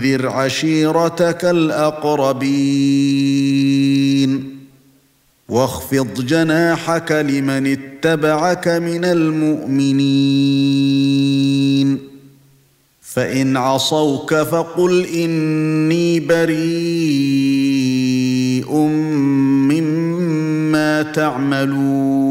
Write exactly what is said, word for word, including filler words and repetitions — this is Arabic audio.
وَأَنذِرْ عَشِيرَتَكَ الْأَقْرَبِينَ وَاخْفِضْ جَنَاحَكَ لِمَنِ اتَّبَعَكَ مِنَ الْمُؤْمِنِينَ فَإِنْ عَصَوْكَ فَقُلْ إِنِّي بَرِيءٌ مِّمَّا تَعْمَلُونَ